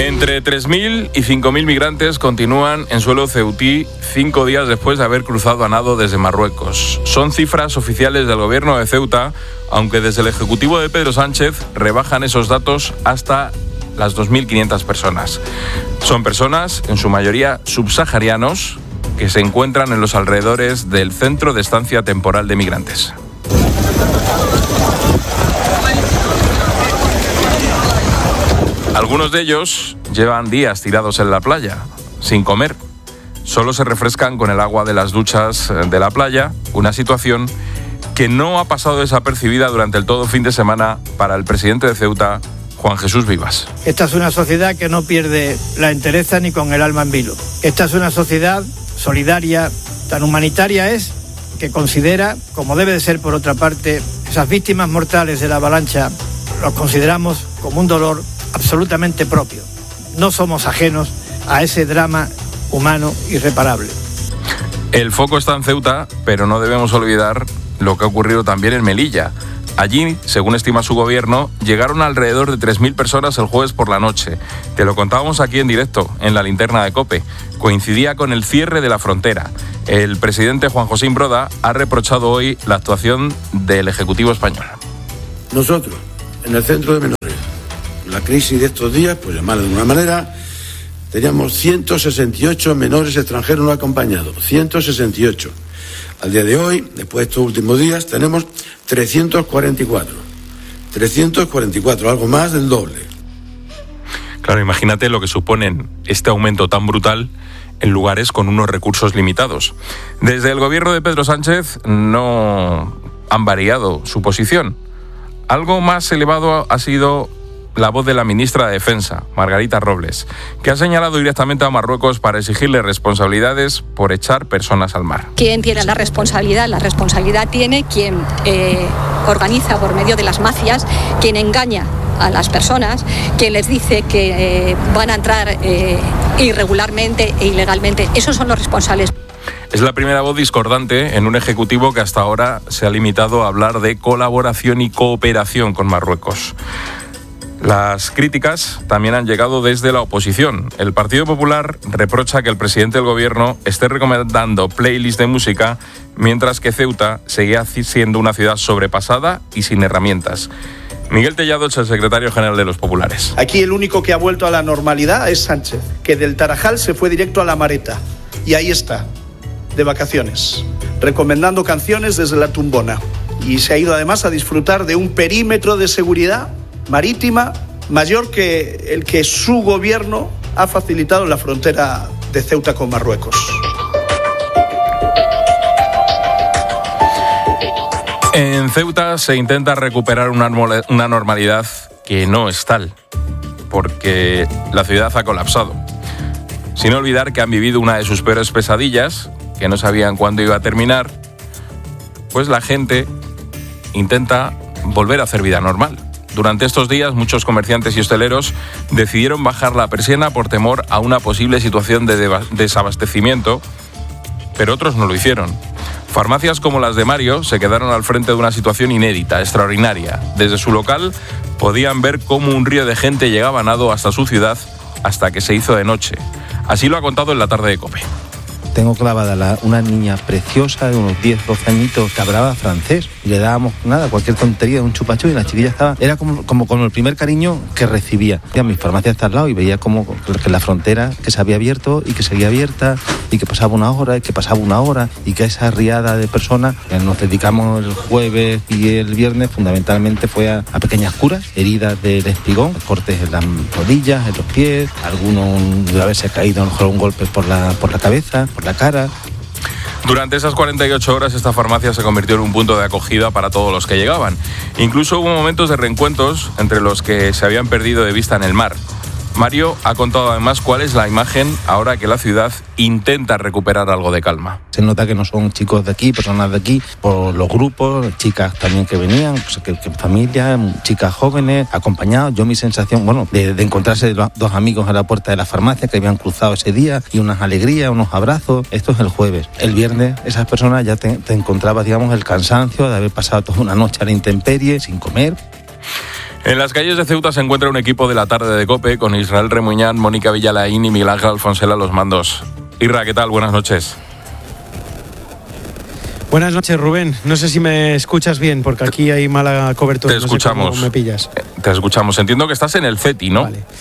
Entre 3.000 y 5.000 migrantes continúan en suelo ceutí 5 días después de haber cruzado a nado desde Marruecos. Son cifras oficiales del gobierno de Ceuta, aunque desde el Ejecutivo de Pedro Sánchez rebajan esos datos hasta las 2.500 personas. Son personas, en su mayoría subsaharianos, que se encuentran en los alrededores del Centro de Estancia Temporal de Migrantes. Algunos de ellos llevan días tirados en la playa, sin comer. Solo se refrescan con el agua de las duchas de la playa, una situación que no ha pasado desapercibida durante el todo fin de semana para el presidente de Ceuta, Juan Jesús Vivas. Esta es una sociedad que no pierde la entereza ni con el alma en vilo. Esta es una sociedad solidaria, tan humanitaria es, que considera, como debe de ser por otra parte, esas víctimas mortales de la avalancha, los consideramos como un dolor absolutamente propio. No somos ajenos a ese drama humano irreparable. El foco está en Ceuta, pero no debemos olvidar lo que ha ocurrido también en Melilla. Allí, según estima su gobierno, llegaron alrededor de 3.000 personas el jueves por la noche. Te lo contábamos aquí en directo, en la linterna de COPE. Coincidía con el cierre de la frontera. El presidente Juan José Imbroda ha reprochado hoy la actuación del Ejecutivo español. Nosotros, en el centro de menores, la crisis de estos días, pues llamarla de alguna manera, teníamos 168 menores extranjeros no acompañados, 168. Al día de hoy, después de estos últimos días, tenemos 344, algo más del doble. Claro, imagínate lo que suponen este aumento tan brutal en lugares con unos recursos limitados. Desde el gobierno de Pedro Sánchez no han variado su posición. Algo más elevado ha sido la voz de la ministra de Defensa, Margarita Robles, que ha señalado directamente a Marruecos para exigirle responsabilidades por echar personas al mar. ¿Quién tiene la responsabilidad? La responsabilidad tiene quien organiza por medio de las mafias, quien engaña a las personas, quien les dice que van a entrar irregularmente e ilegalmente. Esos son los responsables. Es la primera voz discordante en un ejecutivo que hasta ahora se ha limitado a hablar de colaboración y cooperación con Marruecos. Las críticas también han llegado desde la oposición. El Partido Popular reprocha que el presidente del gobierno esté recomendando playlists de música, mientras que Ceuta seguía siendo una ciudad sobrepasada y sin herramientas. Miguel Tellado es el secretario general de los populares. Aquí el único que ha vuelto a la normalidad es Sánchez, que del Tarajal se fue directo a La Mareta. Y ahí está, de vacaciones, recomendando canciones desde la tumbona. Y se ha ido además a disfrutar de un perímetro de seguridad marítima mayor que el que su gobierno ha facilitado en la frontera de Ceuta con Marruecos. En Ceuta se intenta recuperar una normalidad que no es tal, porque la ciudad ha colapsado. Sin olvidar que han vivido una de sus peores pesadillas, que no sabían cuándo iba a terminar, pues la gente intenta volver a hacer vida normal. Durante estos días, muchos comerciantes y hosteleros decidieron bajar la persiana por temor a una posible situación de desabastecimiento, pero otros no lo hicieron. Farmacias como las de Mario se quedaron al frente de una situación inédita, extraordinaria. Desde su local podían ver cómo un río de gente llegaba a nado hasta su ciudad hasta que se hizo de noche. Así lo ha contado en la tarde de COPE. Tengo clavada una niña preciosa de unos 10, 12 añitos que hablaba francés. Y le dábamos cualquier tontería, un chupacho, y la chiquilla era como con el primer cariño que recibía. Y a mi farmacia está al lado y veía como que la frontera que se había abierto y que seguía abierta y que pasaba una hora y que pasaba una hora y que esa riada de personas nos dedicamos el jueves y el viernes fundamentalmente fue a pequeñas curas, heridas del espigón, cortes en las rodillas, en los pies, algunos de haberse caído a lo mejor un golpe por la cabeza, por la cara. Durante esas 48 horas esta farmacia se convirtió en un punto de acogida para todos los que llegaban. Incluso hubo momentos de reencuentros entre los que se habían perdido de vista en el mar. Mario ha contado además cuál es la imagen ahora que la ciudad intenta recuperar algo de calma. Se nota que no son chicos de aquí, personas de aquí, por los grupos, chicas también que venían, pues que familias, chicas jóvenes, acompañados. Yo mi sensación, de encontrarse dos amigos en la puerta de la farmacia que habían cruzado ese día y unas alegrías, unos abrazos. Esto es el jueves. El viernes esas personas ya te encontrabas, el cansancio de haber pasado toda una noche a la intemperie, sin comer. En las calles de Ceuta se encuentra un equipo de la tarde de COPE con Israel Remuñán, Mónica Villalaín y Miguel Ángel Alfonsela a los mandos. Irra, ¿qué tal? Buenas noches. Buenas noches, Rubén. No sé si me escuchas bien, porque aquí hay mala cobertura. Te escuchamos. No sé cómo me pillas. Te escuchamos. Entiendo que estás en el CETI, ¿no? Vale.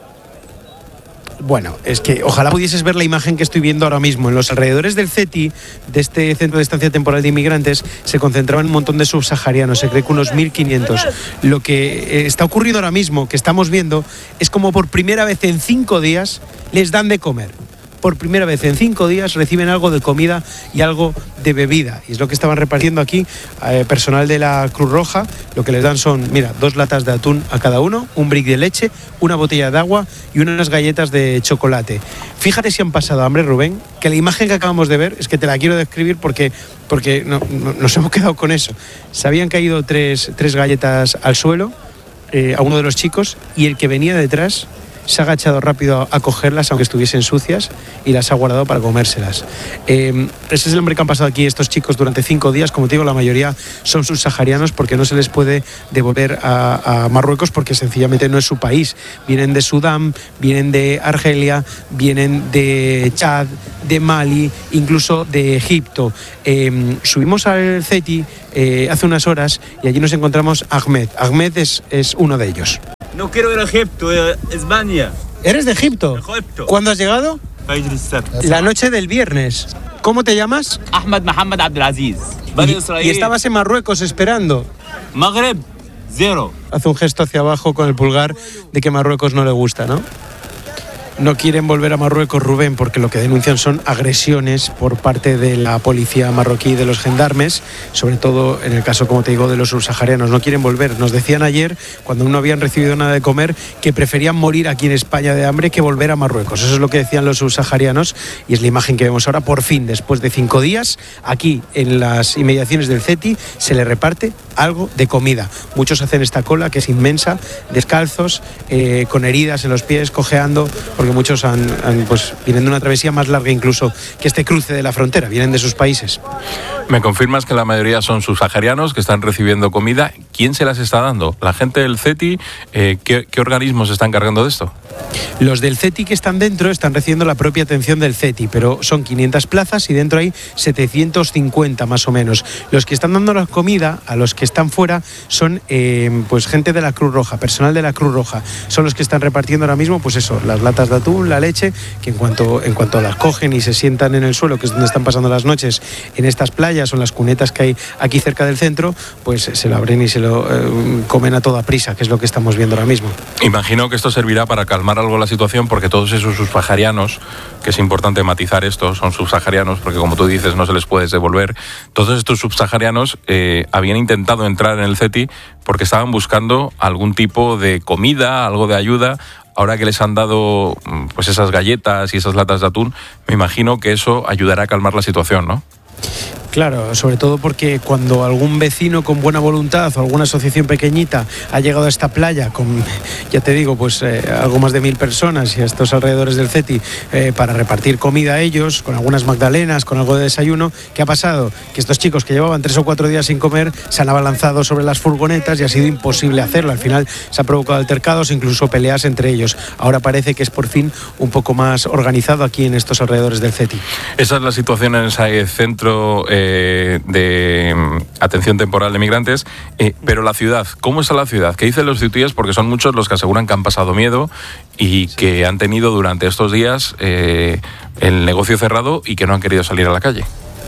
Bueno, es que ojalá pudieses ver la imagen que estoy viendo ahora mismo. En los alrededores del CETI, de este Centro de Estancia Temporal de Inmigrantes, se concentraban un montón de subsaharianos, se cree que unos 1.500. Lo que está ocurriendo ahora mismo, que estamos viendo, es como por primera vez en 5 días les dan de comer. Por primera vez en 5 días reciben algo de comida y algo de bebida. Y es lo que estaban repartiendo aquí personal de la Cruz Roja. Lo que les dan son, mira, 2 latas de atún a cada uno, un brick de leche, una botella de agua y unas galletas de chocolate. Fíjate si han pasado hambre, Rubén, que la imagen que acabamos de ver, es que te la quiero describir porque nos hemos quedado con eso. Se habían caído tres galletas al suelo a uno de los chicos, y el que venía detrás se ha agachado rápido a cogerlas, aunque estuviesen sucias, y las ha guardado para comérselas. Ese es el hambre que han pasado aquí estos chicos durante 5 días. Como te digo, la mayoría son subsaharianos porque no se les puede devolver a Marruecos porque sencillamente no es su país. Vienen de Sudán, vienen de Argelia, vienen de Chad, de Mali, incluso de Egipto. Subimos al CETI hace unas horas y allí nos encontramos a Ahmed. Ahmed es uno de ellos. No quiero ir a Egipto, España. ¿Eres de Egipto? Egipto. ¿Cuándo has llegado? La noche del viernes. ¿Cómo te llamas? Ahmed Mohamed Abdelaziz. ¿Y estabas en Marruecos esperando? Magreb, 0. Hace un gesto hacia abajo con el pulgar de que Marruecos no le gusta, ¿no? No quieren volver a Marruecos, Rubén, porque lo que denuncian son agresiones por parte de la policía marroquí y de los gendarmes, sobre todo en el caso, como te digo, de los subsaharianos. No quieren volver. Nos decían ayer, cuando no habían recibido nada de comer, que preferían morir aquí en España de hambre que volver a Marruecos. Eso es lo que decían los subsaharianos, y es la imagen que vemos ahora. Por fin, después de 5 días, aquí en las inmediaciones del CETI se les reparte algo de comida. Muchos hacen esta cola, que es inmensa, descalzos, con heridas en los pies, cojeando, porque muchos vienen de una travesía más larga incluso que este cruce de la frontera, vienen de sus países. ¿Me confirmas que la mayoría son subsaharianos que están recibiendo comida? ¿Quién se las está dando? ¿La gente del CETI? ¿Qué organismos se están encargando de esto? Los del CETI que están dentro están recibiendo la propia atención del CETI, pero son 500 plazas y dentro hay 750 más o menos. Los que están dando la comida a los que están fuera son gente de la Cruz Roja, personal de la Cruz Roja. Son los que están repartiendo ahora mismo, pues eso, las latas de atún, la leche, que en cuanto las cogen y se sientan en el suelo, que es donde están pasando las noches, en estas playas o en las cunetas que hay aquí cerca del centro, pues se lo abren y se lo comen a toda prisa, que es lo que estamos viendo ahora mismo. Imagino que esto servirá para calmar algo la situación, porque todos esos subsaharianos, que es importante matizar esto, son subsaharianos porque, como tú dices, no se les puede devolver. Todos estos subsaharianos habían intentado entrar en el CETI porque estaban buscando algún tipo de comida, algo de ayuda. Ahora que les han dado pues esas galletas y esas latas de atún, me imagino que eso ayudará a calmar la situación, ¿no? Claro, sobre todo porque cuando algún vecino con buena voluntad o alguna asociación pequeñita ha llegado a esta playa con, ya te digo, pues algo más de 1.000 personas y a estos alrededores del CETI para repartir comida a ellos, con algunas magdalenas, con algo de desayuno, ¿qué ha pasado? Que estos chicos que llevaban 3 o 4 días sin comer se han abalanzado sobre las furgonetas y ha sido imposible hacerlo. Al final se ha provocado altercados, incluso peleas entre ellos. Ahora parece que es por fin un poco más organizado aquí en estos alrededores del CETI. Esa es la situación en ese centro de atención temporal de migrantes, pero la ciudad, ¿cómo está la ciudad? ¿Qué dicen los ceutíes? Porque son muchos los que aseguran que han pasado miedo y que han tenido durante estos días el negocio cerrado y que no han querido salir a la calle.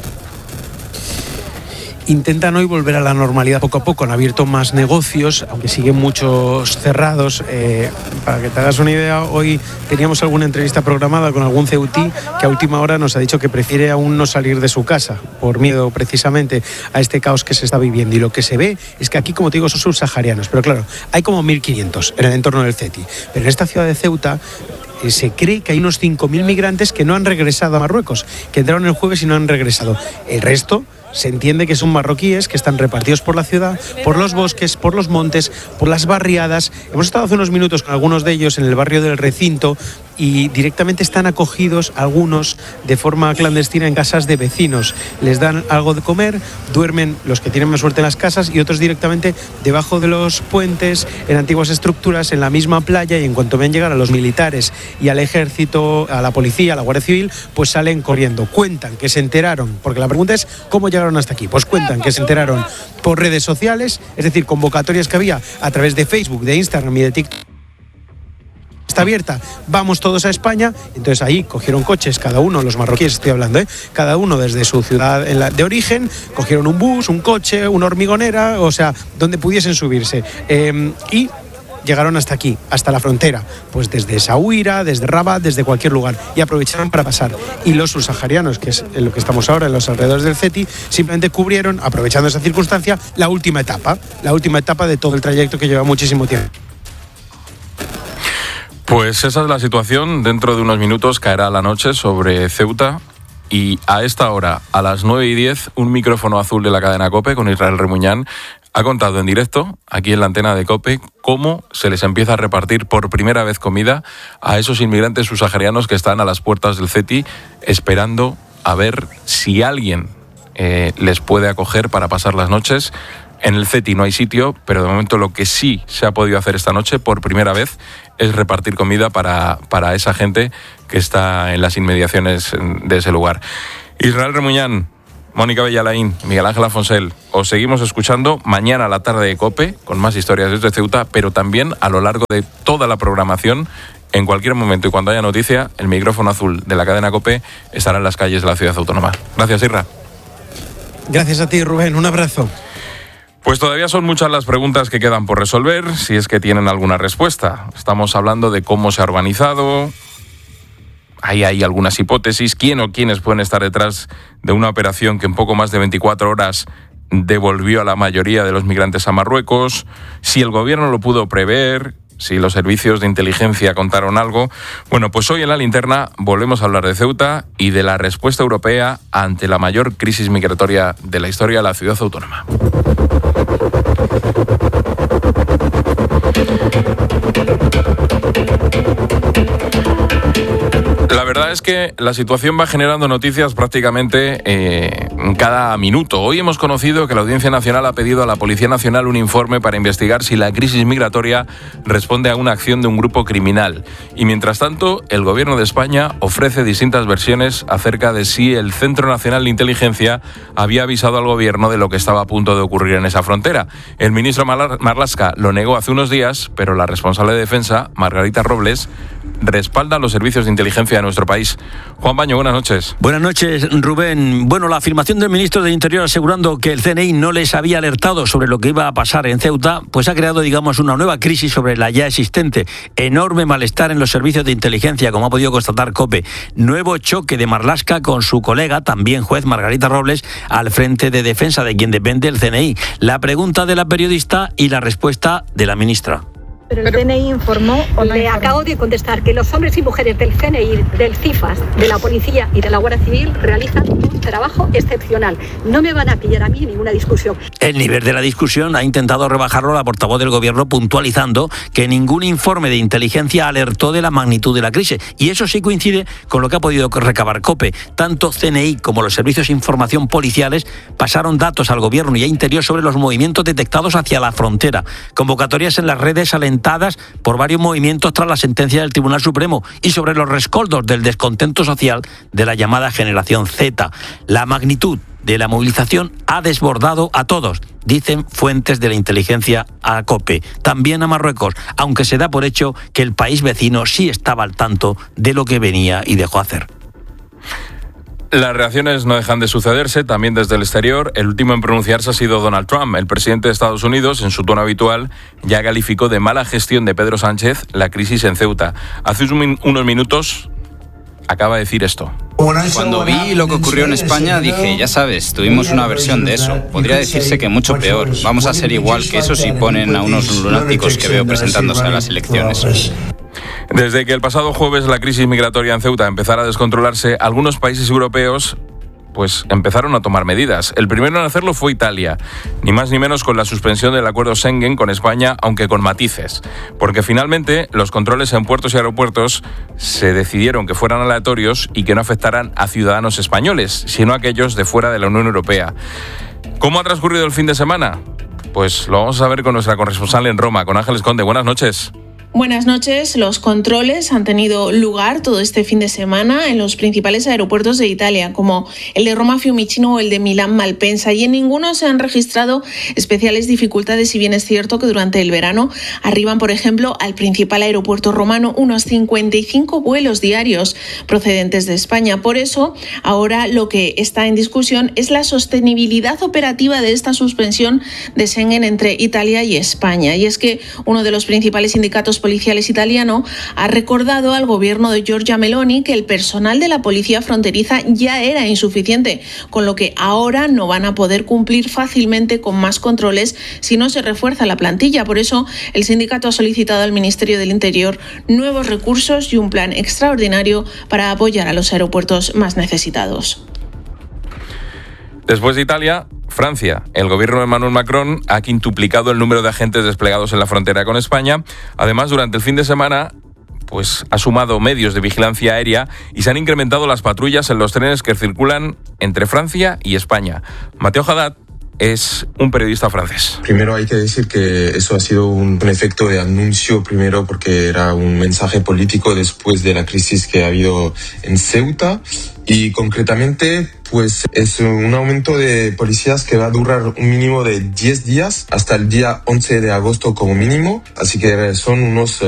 Intentan hoy volver a la normalidad poco a poco. Han abierto más negocios, aunque siguen muchos cerrados. Para que te hagas una idea, hoy teníamos alguna entrevista programada con algún ceutí que a última hora nos ha dicho que prefiere aún no salir de su casa por miedo precisamente a este caos que se está viviendo. Y lo que se ve es que aquí, como te digo, son subsaharianos. Pero claro, hay como 1.500 en el entorno del CETI. Pero en esta ciudad de Ceuta se cree que hay unos 5.000 migrantes que no han regresado a Marruecos, que entraron el jueves y no han regresado. El resto se entiende que son marroquíes que están repartidos por la ciudad, por los bosques, por los montes, por las barriadas. Hemos estado hace unos minutos con algunos de ellos en el barrio del Recinto y directamente están acogidos algunos de forma clandestina en casas de vecinos. Les dan algo de comer, duermen los que tienen más suerte en las casas y otros directamente debajo de los puentes, en antiguas estructuras, en la misma playa, y en cuanto ven llegar a los militares y al ejército, a la policía, a la Guardia Civil, pues salen corriendo. Cuentan que se enteraron, porque la pregunta es ¿cómo llegaron hasta aquí? Pues cuentan que se enteraron por redes sociales, es decir, convocatorias que había a través de Facebook, de Instagram y de TikTok. Está abierta, vamos todos a España. Entonces ahí cogieron coches, cada uno, los marroquíes estoy hablando, cada uno desde su ciudad de origen, cogieron un bus, un coche, una hormigonera, o sea, donde pudiesen subirse, y llegaron hasta aquí, hasta la frontera, pues desde Essaouira, desde Rabat, desde cualquier lugar, y aprovecharon para pasar. Y los subsaharianos, que es en lo que estamos ahora, en los alrededores del CETI, simplemente cubrieron, aprovechando esa circunstancia, la última etapa de todo el trayecto que lleva muchísimo tiempo. Pues esa es la situación. Dentro de unos minutos caerá la noche sobre Ceuta y a esta hora, a las 9:10, un micrófono azul de la cadena COPE con Israel Remuñán ha contado en directo, aquí en la antena de COPE, cómo se les empieza a repartir por primera vez comida a esos inmigrantes subsaharianos que están a las puertas del CETI esperando a ver si alguien les puede acoger para pasar las noches. En el CETI no hay sitio, pero de momento lo que sí se ha podido hacer esta noche, por primera vez, es repartir comida para esa gente que está en las inmediaciones de ese lugar. Israel Remuñán, Mónica Bellalaín, Miguel Ángel Afonsel, os seguimos escuchando mañana a la tarde de COPE, con más historias desde Ceuta, pero también a lo largo de toda la programación. En cualquier momento y cuando haya noticia, el micrófono azul de la cadena COPE estará en las calles de la ciudad autónoma. Gracias, Isra. Gracias a ti, Rubén. Un abrazo. Pues todavía son muchas las preguntas que quedan por resolver, si es que tienen alguna respuesta. Estamos hablando de cómo se ha organizado, hay algunas hipótesis, quién o quiénes pueden estar detrás de una operación que en poco más de 24 horas devolvió a la mayoría de los migrantes a Marruecos, si el gobierno lo pudo prever, si los servicios de inteligencia contaron algo. Bueno, pues hoy en La Linterna volvemos a hablar de Ceuta y de la respuesta europea ante la mayor crisis migratoria de la historia de la ciudad autónoma. La verdad es que la situación va generando noticias prácticamente cada minuto. Hoy hemos conocido que la Audiencia Nacional ha pedido a la Policía Nacional un informe para investigar si la crisis migratoria responde a una acción de un grupo criminal. Y mientras tanto, el Gobierno de España ofrece distintas versiones acerca de si el Centro Nacional de Inteligencia había avisado al Gobierno de lo que estaba a punto de ocurrir en esa frontera. El ministro Marlaska lo negó hace unos días, pero la responsable de Defensa, Margarita Robles, respalda los servicios de inteligencia de nuestro país. Juan Baño, buenas noches. Buenas noches, Rubén. Bueno, la afirmación del ministro del Interior asegurando que el CNI no les había alertado sobre lo que iba a pasar en Ceuta, pues ha creado, digamos, una nueva crisis sobre la ya existente. Enorme malestar en los servicios de inteligencia, como ha podido constatar COPE. Nuevo choque de Marlaska con su colega, también juez, Margarita Robles, al frente de defensa de quien depende el CNI. La pregunta de la periodista y la respuesta de la ministra. Pero el CNI informó... Le acabo de contestar que los hombres y mujeres del CNI, del CIFAS, de la Policía y de la Guardia Civil realizan un trabajo excepcional. No me van a pillar a mí ninguna discusión. El nivel de la discusión ha intentado rebajarlo la portavoz del Gobierno, puntualizando que ningún informe de inteligencia alertó de la magnitud de la crisis. Y eso sí coincide con lo que ha podido recabar COPE. Tanto CNI como los servicios de información policiales pasaron datos al Gobierno y a Interior sobre los movimientos detectados hacia la frontera. Convocatorias en las redes alentadas por varios movimientos tras la sentencia del Tribunal Supremo y sobre los rescoldos del descontento social de la llamada generación Z. La magnitud de la movilización ha desbordado a todos, dicen fuentes de la inteligencia a COPE, también a Marruecos, aunque se da por hecho que el país vecino sí estaba al tanto de lo que venía y dejó hacer. Las reacciones no dejan de sucederse, también desde el exterior. El último en pronunciarse ha sido Donald Trump. El presidente de Estados Unidos, en su tono habitual, ya calificó de mala gestión de Pedro Sánchez la crisis en Ceuta. Hace unos minutos acaba de decir esto. Cuando vi lo que ocurrió en España dije, ya sabes, tuvimos una versión de eso. Podría decirse que mucho peor. Vamos a ser igual que eso si ponen a unos lunáticos que veo presentándose a las elecciones. Desde que el pasado jueves la crisis migratoria en Ceuta empezara a descontrolarse, algunos países europeos pues empezaron a tomar medidas. El primero en hacerlo fue Italia, ni más ni menos con la suspensión del acuerdo Schengen con España, aunque con matices, porque finalmente los controles en puertos y aeropuertos se decidieron que fueran aleatorios y que no afectaran a ciudadanos españoles, sino a aquellos de fuera de la Unión Europea. ¿Cómo ha transcurrido el fin de semana? Pues lo vamos a ver con nuestra corresponsal en Roma, con Ángeles Conde. Buenas noches. Buenas noches. Los controles han tenido lugar todo este fin de semana en los principales aeropuertos de Italia, como el de Roma Fiumicino o el de Milán Malpensa, y en ninguno se han registrado especiales dificultades, si bien es cierto que durante el verano arriban, por ejemplo, al principal aeropuerto romano unos 55 vuelos diarios procedentes de España. Por eso, ahora lo que está en discusión es la sostenibilidad operativa de esta suspensión de Schengen entre Italia y España. Y es que uno de los principales sindicatos policiales italiano ha recordado al gobierno de Giorgia Meloni que el personal de la policía fronteriza ya era insuficiente, con lo que ahora no van a poder cumplir fácilmente con más controles si no se refuerza la plantilla. Por eso, el sindicato ha solicitado al Ministerio del Interior nuevos recursos y un plan extraordinario para apoyar a los aeropuertos más necesitados. Después de Italia, Francia. El gobierno de Emmanuel Macron ha quintuplicado el número de agentes desplegados en la frontera con España. Además, durante el fin de semana, pues ha sumado medios de vigilancia aérea y se han incrementado las patrullas en los trenes que circulan entre Francia y España. Mateo Haddad es un periodista francés. Primero hay que decir que eso ha sido un efecto de anuncio, primero porque era un mensaje político después de la crisis que ha habido en Ceuta, y concretamente pues es un aumento de policías que va a durar un mínimo de 10 días hasta el día 11 de agosto como mínimo, así que son unos